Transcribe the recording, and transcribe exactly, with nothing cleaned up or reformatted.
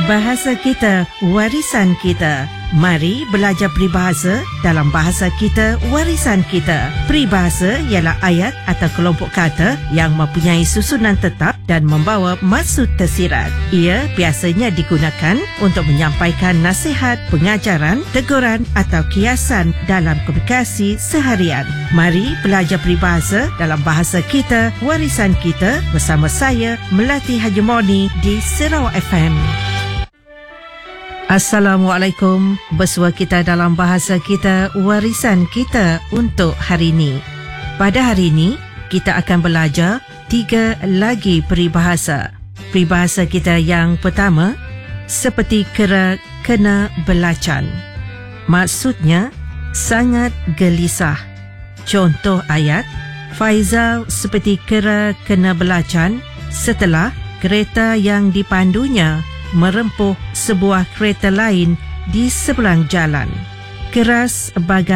Bahasa kita, warisan kita. Mari belajar peribahasa dalam bahasa kita, warisan kita. Peribahasa ialah ayat atau kelompok kata yang mempunyai susunan tetap dan membawa maksud tersirat. Ia biasanya digunakan untuk menyampaikan nasihat, pengajaran, teguran atau kiasan dalam komunikasi seharian. Mari belajar peribahasa dalam bahasa kita, warisan kita bersama saya, Melati Haji Moni di Sarawak F M. Assalamualaikum. Bersua kita dalam bahasa kita, warisan kita untuk hari ini. Pada hari ini, kita akan belajar tiga lagi peribahasa. Peribahasa kita yang pertama, seperti kera kena belacan. Maksudnya, sangat gelisah. Contoh ayat, Faizal seperti kera kena belacan setelah kereta yang dipandunya merempuh sebuah kereta lain di seberang jalan. Keras bagai